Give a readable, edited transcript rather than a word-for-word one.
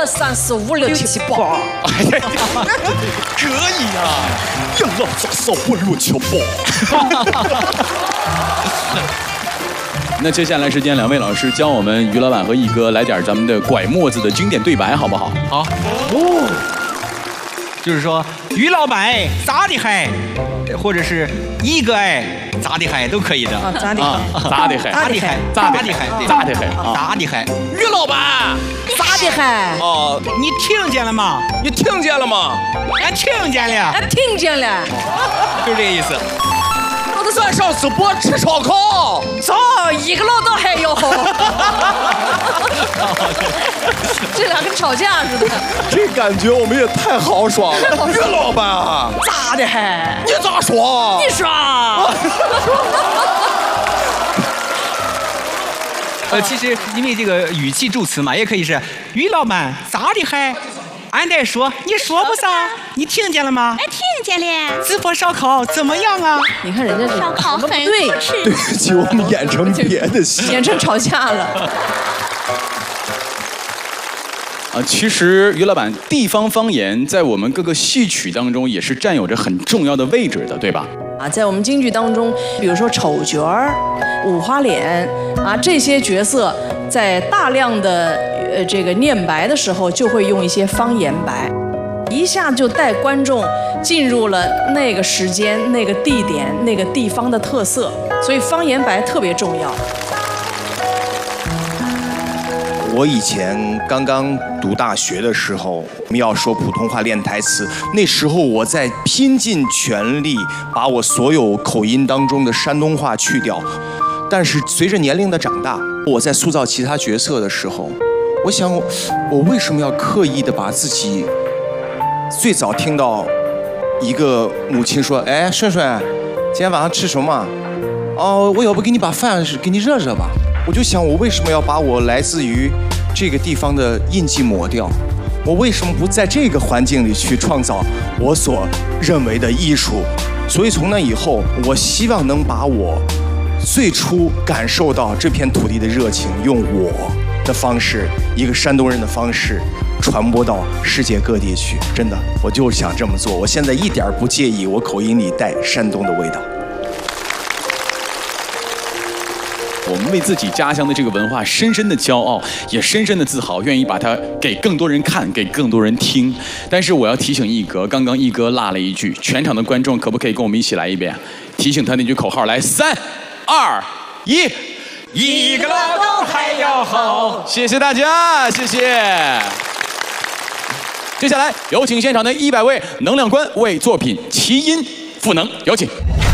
2、3、4、5、6、7、8。 哎呀，可以呀，1、2、3、4、5、6、7、8。那接下来时间，两位老师教我们于老板和毅哥来点咱们的拐沫子的经典对白，好不好？ 好。哦。就是说，于老板哎，咋的嗨？或者是毅哥哎，咋的嗨都可以的。 啊，咋的嗨？ 咋的嗨？咋的嗨？咋的嗨？ 咋的嗨？ 咋的嗨？ 于老板， 咋的嗨？ 哦，你听见了吗？ 你听见了吗？ 俺听见了。 俺听见了。 就这个意思。 咱上直播吃烧烤， 走，一个老道还要。这俩跟吵架似的。 这感觉我们也太豪爽了。于老板， 咋的还？ 你咋说？ 你说。 其实因为这个语气助词嘛，也可以是于老板咋的还？俺在说，你说不啥？你听见了吗？ 哎，听见了。 直播烧烤怎么样啊？ 你看人家这烧烤很对， 对不起，我们演成别的戏， 演成吵架了。 其实于老板，地方方言在我们各个戏曲当中也是占有着很重要的位置的，对吧？ 在我们京剧当中，比如说丑角儿、五花脸这些角色，在大量的这个念白的时候，就会用一些方言白，一下就带观众进入了那个时间、那个地点、那个地方的特色，所以方言白特别重要。 我以前刚刚读大学的时候，我们要说普通话练台词，那时候我在拼尽全力把我所有口音当中的山东话去掉。但是随着年龄的长大，我在塑造其他角色的时候，我想我为什么要刻意的把自己最早听到一个母亲说，哎，顺顺，今天晚上吃什么？哦，我要不给你把饭给你热热吧。我就想，我为什么要把我来自于这个地方的印记抹掉？我为什么不在这个环境里去创造我所认为的艺术？所以从那以后，我希望能把我最初感受到这片土地的热情，用我的方式，一个山东人的方式，传播到世界各地去。真的，我就想这么做。我现在一点不介意我口音里带山东的味道。 我们为自己家乡的这个文化深深的骄傲，也深深的自豪，愿意把它给更多人看，给更多人听。但是我要提醒毅哥，刚刚毅哥落了一句，全场的观众可不可以跟我们一起来一遍？提醒他那句口号，来，3、2、1，一个老道还要好。谢谢大家，谢谢。接下来有请现场的100位能量官为作品齐音赋能，有请。